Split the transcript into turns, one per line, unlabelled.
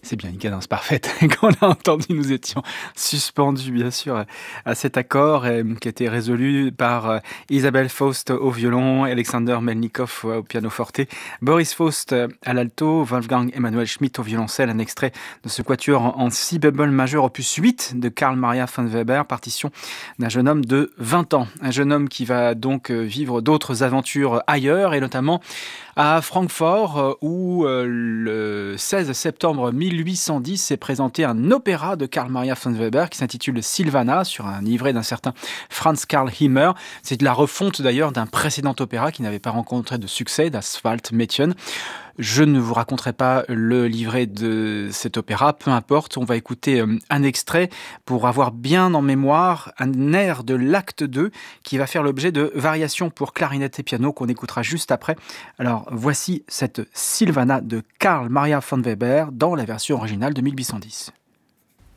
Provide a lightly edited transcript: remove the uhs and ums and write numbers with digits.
C'est bien une cadence parfaite qu'on a entendue. Nous étions suspendus, bien sûr, à cet accord qui a été résolu par Isabelle Faust au violon, Alexander Melnikov au pianoforte, Boris Faust à l'alto, Wolfgang Emanuel Schmidt au violoncelle. Un extrait de ce quatuor en si bémol majeur opus 8 de Karl Maria von Weber, partition d'un jeune homme de 20 ans. Un jeune homme qui va donc vivre d'autres aventures ailleurs, et notamment à Francfort, où le 16 septembre 1810 s'est présenté un opéra de Karl Maria von Weber qui s'intitule Sylvana, sur un livret d'un certain Franz Karl Himmer. C'est de la refonte d'ailleurs d'un précédent opéra qui n'avait pas rencontré de succès, d'Asphalt-Mädchen. Je ne vous raconterai pas le livret de cet opéra, peu importe, on va écouter un extrait pour avoir bien en mémoire un air de l'acte 2 qui va faire l'objet de variations pour clarinette et piano qu'on écoutera juste après. Alors voici cette Sylvana de Karl Maria von Weber dans la version originale de 1810.